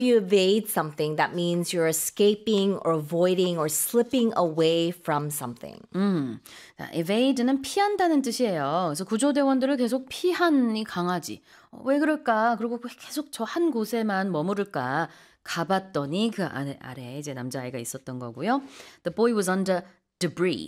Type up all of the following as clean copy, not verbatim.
you evade something, that means you're escaping or avoiding or slipping away from something. 자, evade는 피한다는 뜻이에요. 그래서 구조대원들을 계속 피한 이 강아지. 왜 그럴까? 그리고 계속 저 한 곳에만 머무를까? 가봤더니 그 아래 이제 남자아이가 있었던 거고요. The boy was under debris.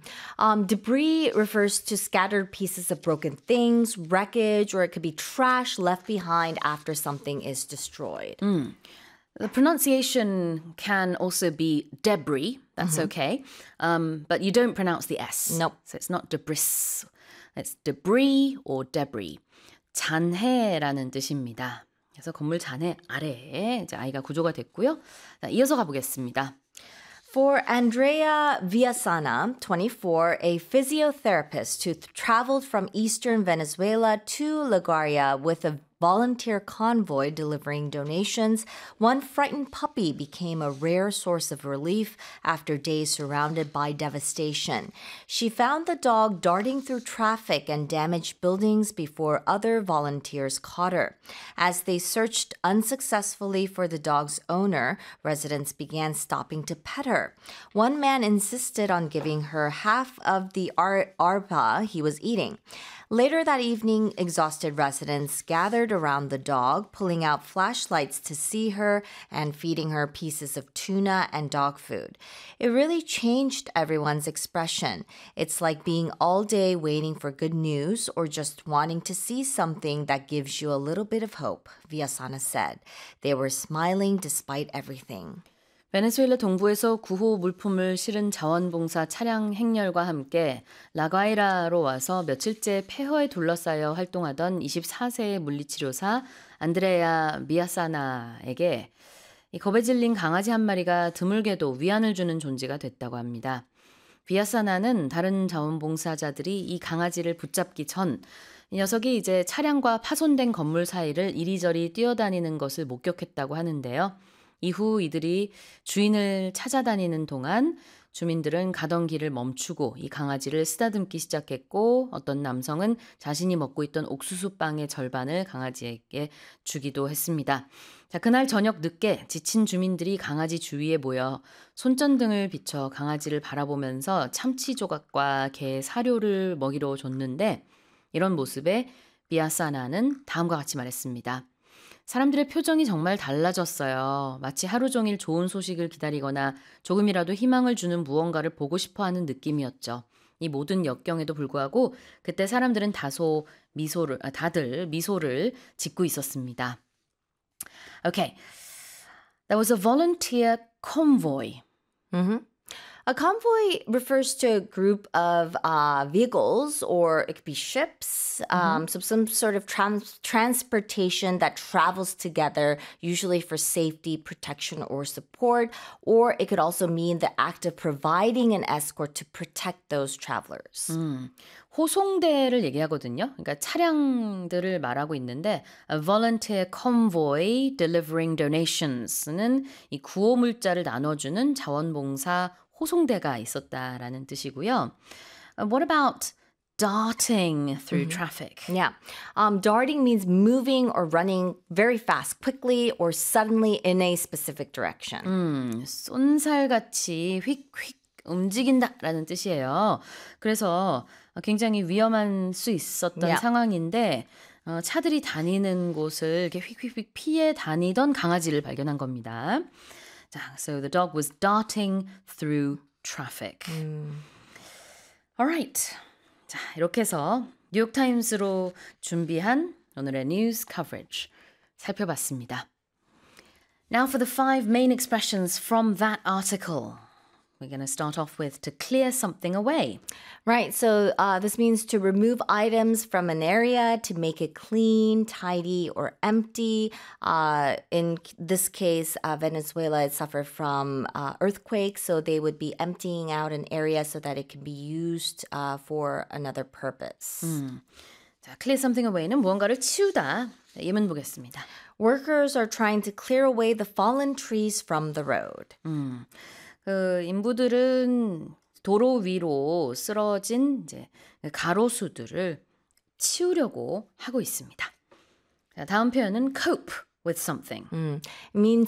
Debris refers to scattered pieces of broken things, wreckage, or it could be trash left behind after something is destroyed. The pronunciation can also be debris. That's okay. But you don't pronounce the S. Nope. So it's not debris. It's debris or debris. 잔해라는 뜻입니다. 그래서 건물 잔해 아래에 이제 아이가 구조가 됐고요. 자, 이어서 가보겠습니다. For Andrea Villasana, 24, a physiotherapist who traveled from eastern Venezuela to LaGuardia with a volunteer convoy delivering donations, one frightened puppy became a rare source of relief after days surrounded by devastation. She found the dog darting through traffic and damaged buildings before other volunteers caught her. As they searched unsuccessfully for the dog's owner, residents began stopping to pet her. One man insisted on giving her half of the arpa he was eating. Later that evening, exhausted residents gathered around the dog, pulling out flashlights to see her and feeding her pieces of tuna and dog food. It really changed everyone's expression. It's like being all day waiting for good news or just wanting to see something that gives you a little bit of hope, Villasana said. They were smiling despite everything. 베네수엘라 동부에서 구호 물품을 실은 자원봉사 차량 행렬과 함께 라과이라로 와서 며칠째 폐허에 둘러싸여 활동하던 24세의 물리치료사 안드레아 미아사나에게 이 겁에 질린 강아지 한 마리가 드물게도 위안을 주는 존재가 됐다고 합니다. 비아사나는 다른 자원봉사자들이 이 강아지를 붙잡기 전 이 녀석이 이제 차량과 파손된 건물 사이를 이리저리 뛰어다니는 것을 목격했다고 하는데요. 이후 이들이 주인을 찾아다니는 동안 주민들은 가던 길을 멈추고 이 강아지를 쓰다듬기 시작했고 어떤 남성은 자신이 먹고 있던 옥수수빵의 절반을 강아지에게 주기도 했습니다. 자, 그날 저녁 늦게 지친 주민들이 강아지 주위에 모여 손전등을 비춰 강아지를 바라보면서 참치 조각과 개 사료를 먹이러 줬는데 이런 모습에 비아사나는 다음과 같이 말했습니다. 사람들의 표정이 정말 달라졌어요. 마치 하루 종일 좋은 소식을 기다리거나 조금이라도 희망을 주는 무언가를 보고 싶어하는 느낌이었죠. 이 모든 역경에도 불구하고 그때 사람들은 다들 미소를 짓고 있었습니다. Okay, that was a volunteer convoy. A convoy refers to a group of vehicles, or it could be ships, so some sort of transportation that travels together, usually for safety, protection, or support, or it could also mean the act of providing an escort to protect those travelers. 호송대를 얘기하거든요. 그러니까 차량들을 말하고 있는데 a volunteer convoy delivering donations는 이 구호 물자를 나눠주는 자원봉사 호송대가 있었다라는 뜻이고요. What about darting through traffic? Yeah. Darting means moving or running very fast, quickly, or suddenly in a specific direction. 쏜살같이 휙휙 움직인다라는 뜻이에요. 그래서 굉장히 위험한 수 있었던 상황인데 차들이 다니는 곳을 이렇게 휙휙휙 피해 다니던 강아지를 발견한 겁니다. 자, so the dog was darting through traffic. Alright. 자, 이렇게 해서 뉴욕타임스로 준비한 오늘의 news coverage 살펴봤습니다. Now for the 5 main expressions from that article. We're going to start off with to clear something away. Right. So this means to remove items from an area, to make it clean, tidy, or empty. In this case, Venezuela had suffered from earthquakes, so they would be emptying out an area so that it can be used for another purpose. 자, clear something away는 무언가를 치우다. 예문 보겠습니다. Workers are trying to clear away the fallen trees from the road. 그 인부들은 도로 위로 쓰러진 이제 가로수들을 치우려고 하고 있습니다. 자, 다음 표현은 cope with something. It means